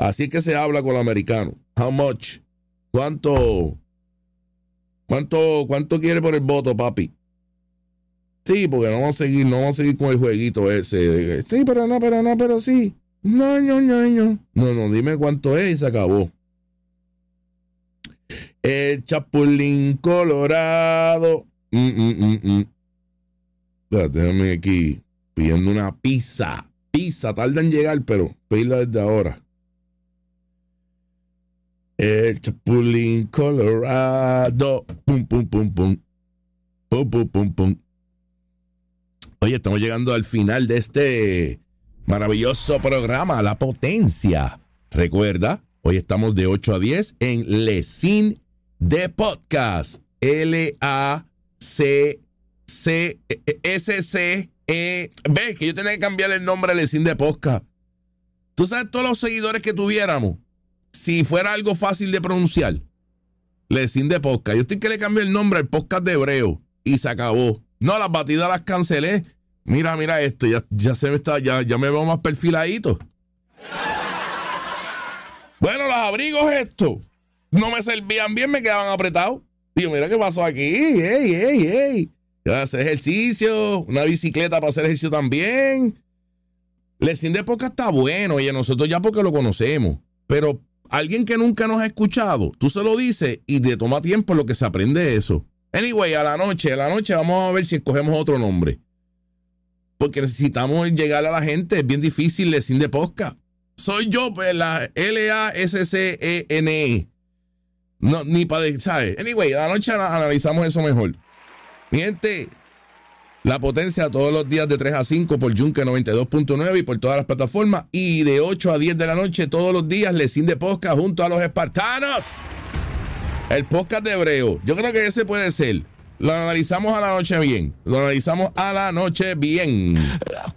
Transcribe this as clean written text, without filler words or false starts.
Así es que se habla con el americano. How much? ¿Cuánto quiere por el voto, papi? Sí, porque no vamos a seguir con el jueguito ese. Sí, pero sí. No. No, dime cuánto es y se acabó. El Chapulín Colorado. Espérate, déjame aquí pidiendo una pizza. Tarda en llegar, pero pedirla desde ahora. El Chapulín Colorado. Pum. Pum. Oye, estamos llegando al final de este maravilloso programa, La Potencia. Recuerda, hoy estamos de 8 a 10 en Lessín de Podcast. LACCSCE. Ves que yo tenía que cambiar el nombre a Lessín de Podcast. Tú sabes todos los seguidores que tuviéramos. Si fuera algo fácil de pronunciar. Lessín de Podcast. Yo estoy que le cambié el nombre al podcast de Hebreo. Y se acabó. No, las batidas las cancelé. Mira esto, ya se me está, ya me veo más perfiladito. Bueno, los abrigos estos no me servían bien, me quedaban apretados. Digo, mira qué pasó aquí. Ey. Voy a hacer ejercicio, una bicicleta para hacer ejercicio también. Lessín de Podcast está bueno, oye, nosotros ya porque lo conocemos. Pero alguien que nunca nos ha escuchado, tú se lo dices y te toma tiempo lo que se aprende eso. Anyway, a la noche vamos a ver si escogemos otro nombre. Porque necesitamos llegar a la gente. Es bien difícil Lessín de Podcast. Soy yo, pues, la LASCENE. No, ni para, ¿sabes? Anyway, a la noche analizamos eso mejor. Mi gente, La Potencia todos los días de 3 a 5 por Yunque 92.9 y por todas las plataformas. Y de 8 a 10 de la noche todos los días Lessín de Podcast junto a los espartanos. El podcast de Hebreo. Yo creo que ese puede ser. Lo analizamos a la noche bien.